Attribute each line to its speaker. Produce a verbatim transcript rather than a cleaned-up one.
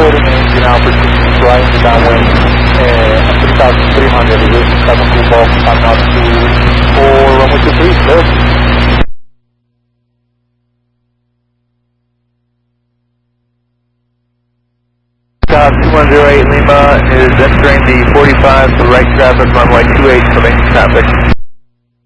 Speaker 1: loading engine Alpha six right in the downwind, uh, three thousand three hundred, it is seven full box, I'm not to for runway two three, clear.
Speaker 2: Top two one zero eight Lima is entering the forty-five for right traffic, runway two eight for main traffic.